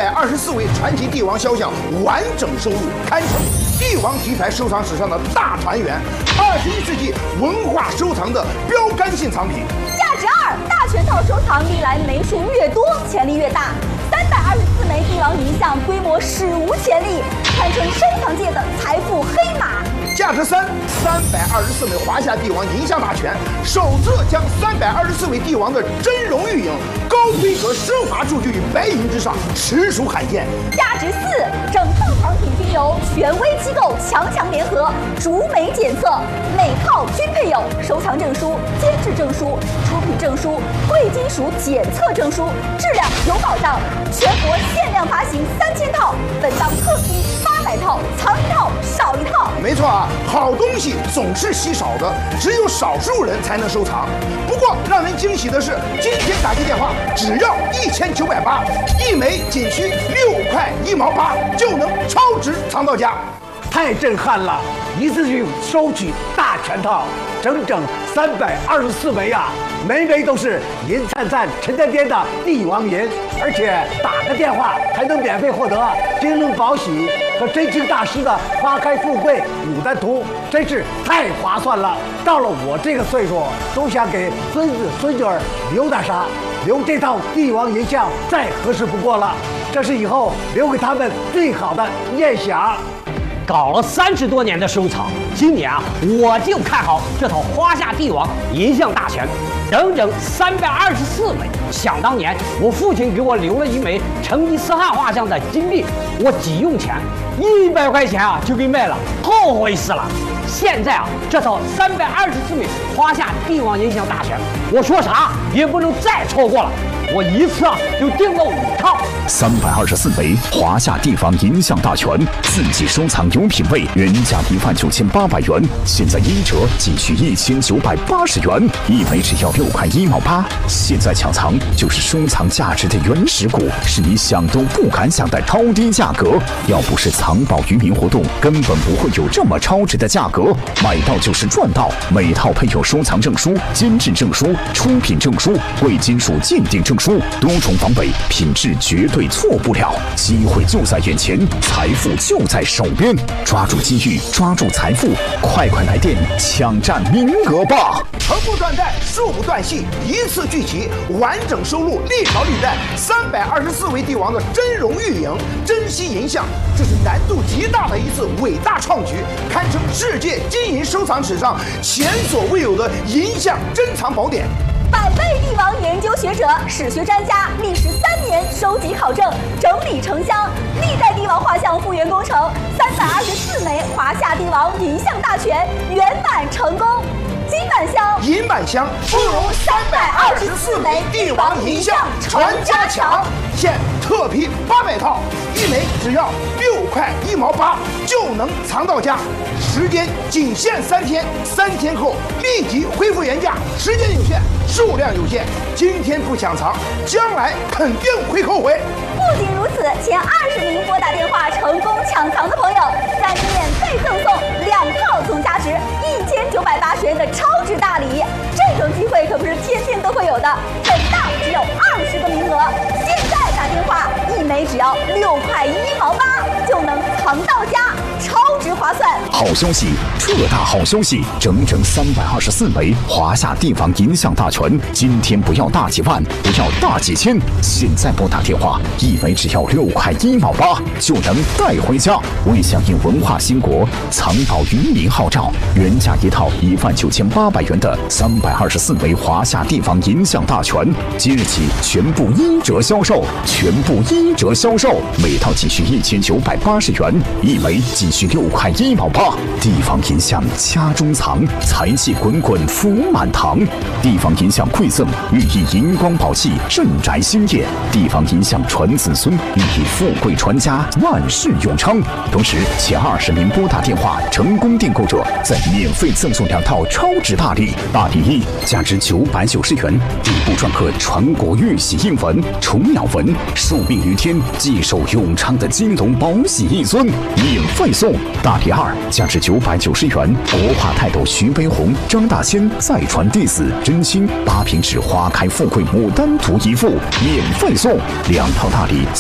324位传奇帝王肖像完整收录，堪称帝王题材收藏史上的大团圆，21世纪文化收藏的标杆性藏品。 价值2，大全套收藏历来枚数越多，潜力越大。324枚帝王银像规模史无前例，堪称收藏界的财富黑马。 价值3，324枚华夏帝王银像大全，首次将324位帝王的真容玉影高规格奢华铸具于白银之上，实属罕见。 价值4，整套藏品均由权威机构强联合，逐枚检测，每套均配有收藏证书、监制证书、出品证书、贵金属检测证书，质量有保障。全国限量发行3000套，本档特批800套，藏一套少一套。 没错啊，好东西总是稀少的，只有少数人才能收藏。不过让人惊喜的是，今天打进电话只要1980，一枚仅需6块1毛8就能超值藏到家。 太震撼了！一次性收取大全套，整324枚啊，枚枚都是银灿灿、沉甸甸的帝王银，而且打个电话还能免费获得京东宝玺和真卿大师的《花开富贵牡丹图》，真是太划算了。到了我这个岁数，都想给孙子孙女儿留点啥，留这套帝王银像再合适不过了。这是以后留给他们最好的念想。 搞了30多年的收藏，今年啊，我就看好这套华夏帝王银像大全，整324枚。想当年，我父亲给我留了一枚成吉思汗画像的金币，我急用钱，100块钱啊就给卖了，后悔死了。现在啊，这套324枚华夏帝王银像大全，我说啥也不能再错过了。我一次啊就订了5套。 324枚华夏帝王银像大全，自己收藏有品位，原价19800元，现在1折仅需1980元，一枚只要6块1毛8。现在抢藏就是收藏价值的原始股，是你想都不敢想的超低价格。要不是藏宝于民活动，根本不会有这么超值的价格。买到就是赚到，每套配有收藏证书、监制证书、出品证书、贵金属鉴定证书，多重防伪，品质绝对错不了。机会就在眼前，财富就在手边，抓住机遇，抓住财富，快来电抢占名额吧！ 横不断代，竖不断续，一次聚齐，完整收录历朝历代324位帝王的真容玉影、珍稀银像，这是难度极大的一次伟大创举，堪称世界金银收藏史上前所未有的银像珍藏宝典。 百位帝王研究学者、史学专家历时3年收集考证，整理成箱，历代帝王画像复原工程，324枚华夏帝王银像大全圆满成功。金版香、 银版香不如324枚帝王银像传家强。现特批800套，一枚只要6块1毛8就能藏到家。时间仅限3天，3天后立即恢复原价。时间有限，数量有限，今天不抢藏，将来肯定会后悔。 不仅如此，前20名拨打电话成功抢藏的朋友，再免费赠送2套总价值1980元的超值大礼。这种机会可不是天天都会有的，本档只有20个名额。现在打电话，一枚只要6块1毛8就能藏到家，超值划算。 好消息，特大好消息！整324枚华夏帝王银像大全，今天不要大几万，不要大几千，现在拨打电话，一枚只要6块1毛8就能带回家。为响应文化兴国、藏宝于民号召，原价一套19800元的324枚华夏帝王银像大全，即日起全部1折销售，每套仅需1980元，一枚仅需6块1毛8。帝王银像家中藏，财气滚滚福满堂。帝王银像馈赠，寓意银光宝气，镇宅兴业。帝王银像传子孙，寓意富贵传家，万事永昌。同时，前20名拨打电话成功订购者，再免费赠送2套超值大礼。大礼1，价值990元，底部篆刻传国玉玺印文、虫鸟纹，寿命于天，继寿永昌的金龙宝玺一尊，免费送。大礼2，价值990元，国画泰斗徐悲鸿、张大仙再传弟子真卿8平纸花开富贵牡丹图一副，免费送。2套大礼